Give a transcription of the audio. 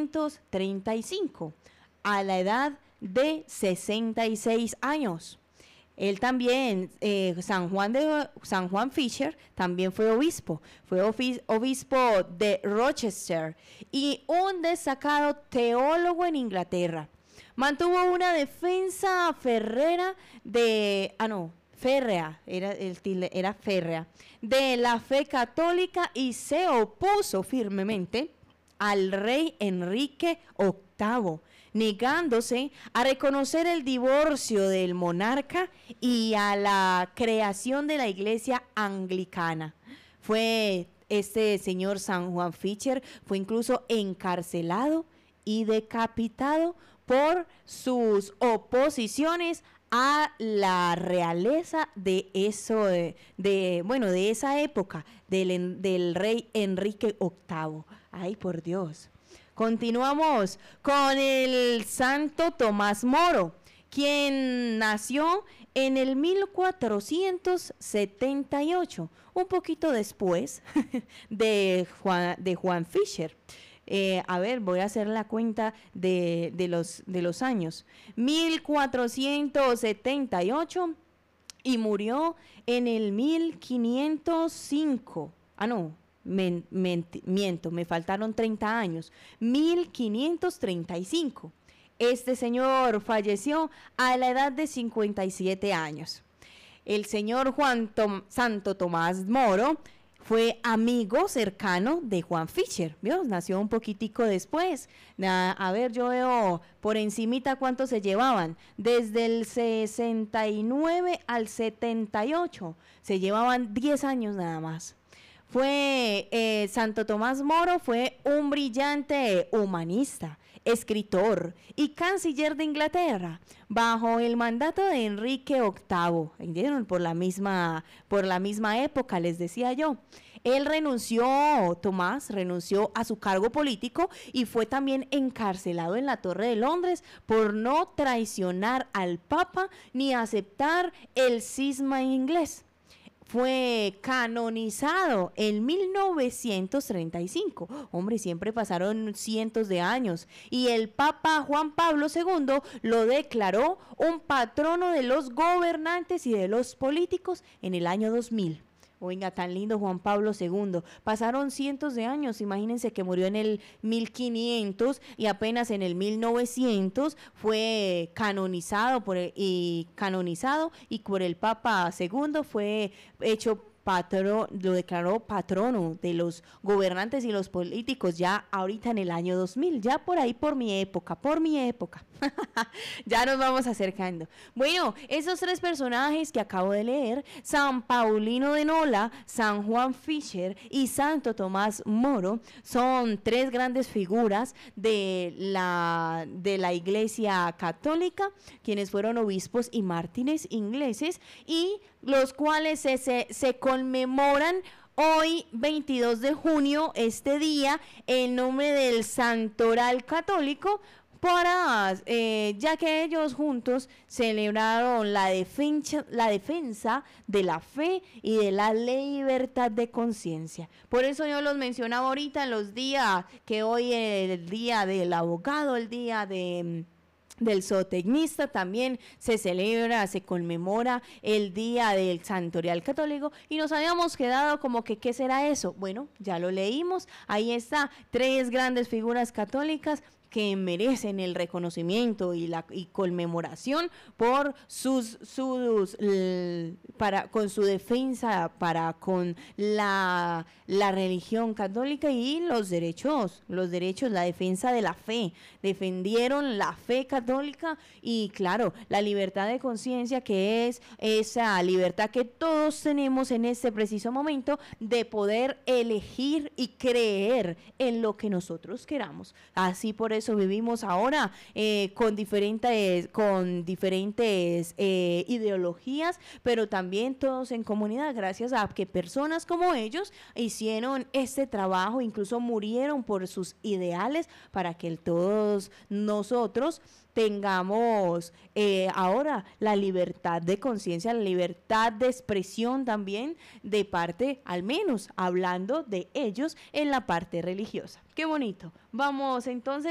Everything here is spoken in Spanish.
1535, a la edad de 66 años. Él también, San Juan Fisher, también fue obispo de Rochester y un destacado teólogo en Inglaterra. Mantuvo una defensa férrea de la fe católica y se opuso firmemente al rey Enrique VIII, negándose a reconocer el divorcio del monarca y a la creación de la iglesia anglicana. Fue este señor San Juan Fisher, fue incluso encarcelado y decapitado por sus oposiciones a la realeza de esa época, del rey Enrique VIII. Ay, por Dios. Continuamos con el Santo Tomás Moro, quien nació en el 1478, un poquito después de Juan Fisher. Voy a hacer la cuenta de los años. 1478 y murió en el 1505. Miento, me faltaron 30 años. 1535. Este señor falleció a la edad de 57 años. El señor Santo Tomás Moro fue amigo cercano de Juan Fisher, ¿vio? Nació un poquitico después. Yo veo por encimita cuánto se llevaban. Desde el 69 al 78, se llevaban 10 años nada más. Santo Tomás Moro fue un brillante humanista, escritor y canciller de Inglaterra bajo el mandato de Enrique VIII. ¿Entendieron? Por la misma época, les decía yo. Tomás renunció a su cargo político y fue también encarcelado en la Torre de Londres por no traicionar al Papa ni aceptar el cisma inglés. Fue canonizado en 1935. Hombre, siempre pasaron cientos de años. Y el Papa Juan Pablo II lo declaró un patrono de los gobernantes y de los políticos en el año 2000. Oiga, tan lindo Juan Pablo II. Pasaron cientos de años, imagínense que murió en el 1500 y apenas en el 1900 fue canonizado y por el Papa II fue hecho lo declaró patrono de los gobernantes y los políticos ya ahorita en el año 2000, ya por ahí por mi época. Ya nos vamos acercando. Bueno, esos tres personajes que acabo de leer, San Paulino de Nola, San Juan Fisher y Santo Tomás Moro, son tres grandes figuras de la Iglesia Católica, quienes fueron obispos y mártires ingleses y los cuales se conmemoran hoy 22 de junio, este día, en nombre del Santoral Católico, ya que ellos juntos celebraron la defensa de la fe y de la libertad de conciencia. Por eso yo los mencionaba ahorita en los días que hoy es el día del abogado, el día del zootecnista, también se conmemora el día del Santoral Católico y nos habíamos quedado como que ¿qué será eso? Bueno, ya lo leímos, ahí está, tres grandes figuras católicas que merecen el reconocimiento y conmemoración por con su defensa con la religión católica y los derechos, la defensa de la fe. Defendieron la fe católica y claro, la libertad de conciencia, que es esa libertad que todos tenemos en este preciso momento de poder elegir y creer en lo que nosotros queramos. Así por eso vivimos ahora con diferentes ideologías, pero también todos en comunidad, gracias a que personas como ellos hicieron este trabajo, incluso murieron por sus ideales para que todos nosotros tengamos ahora la libertad de conciencia, la libertad de expresión también de parte, al menos hablando de ellos en la parte religiosa. Qué bonito. Vamos entonces